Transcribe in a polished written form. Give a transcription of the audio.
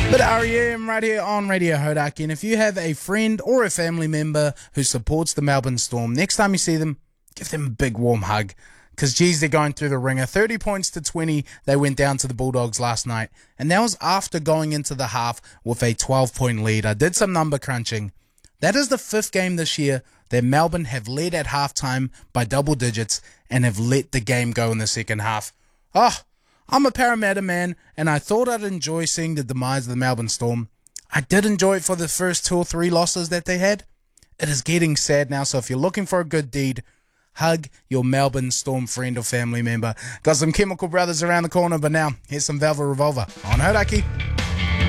But REM right here on Radio Hodaki. And if you have a friend or a family member who supports the Melbourne Storm, next time you see them, give them a big warm hug. Because, geez, they're going through the ringer. 30 points to 20, they went down to the Bulldogs last night. And that was after going into the half with a 12-point lead. I did some number crunching. That is the 5th game this year that Melbourne have led at halftime by double digits and have let the game go in the second half. I'm a Parramatta man, and I thought I'd enjoy seeing the demise of the Melbourne Storm. I did enjoy it for the first 2 or 3 losses that they had. It is getting sad now, so if you're looking for a good deed, hug your Melbourne Storm friend or family member. Got some Chemical Brothers around the corner, but now here's some Velvet Revolver on Hodaki.